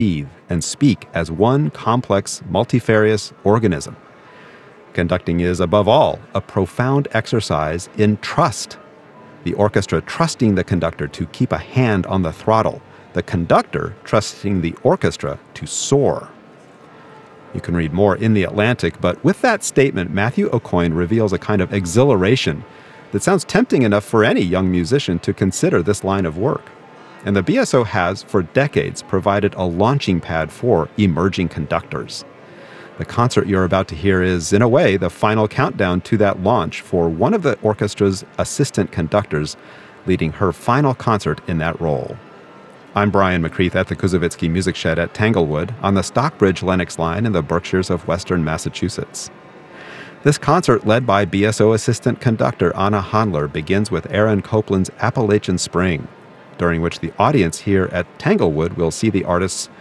breathe, and speak as one complex, multifarious organism. Conducting is, above all, a profound exercise in trust. The orchestra trusting the conductor to keep a hand on the throttle, the conductor trusting the orchestra to soar. You can read more in The Atlantic, but with that statement, Matthew Aucoin reveals a kind of exhilaration that sounds tempting enough for any young musician to consider this line of work. And the BSO has, for decades, provided a launching pad for emerging conductors. The concert you're about to hear is, in a way, the final countdown to that launch for one of the orchestra's assistant conductors, leading her final concert in that role. I'm Brian McCreath at the Kuzovitsky Music Shed at Tanglewood on the Stockbridge-Lenox line in the Berkshires of western Massachusetts. This concert, led by BSO assistant conductor Anna Handler, begins with Aaron Copland's Appalachian Spring, during which the audience here at Tanglewood will see the artists